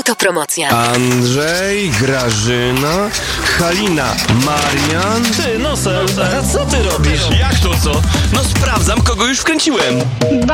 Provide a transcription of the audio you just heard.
Autopromocja. Andrzej, Grażyna, Halina, Marian. Ty, Nosel, a co ty robisz? Jak to co? No sprawdzam, kogo już wkręciłem.